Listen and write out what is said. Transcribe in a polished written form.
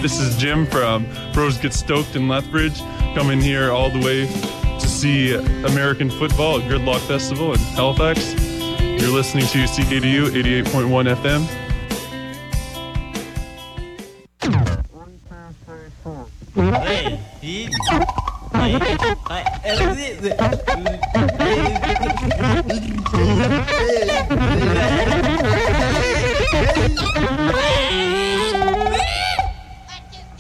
This is Jim from Bros Get Stoked in Lethbridge, coming here all the way to see American football at Gridlock Festival in Halifax. You're listening to CKDU 88.1 FM.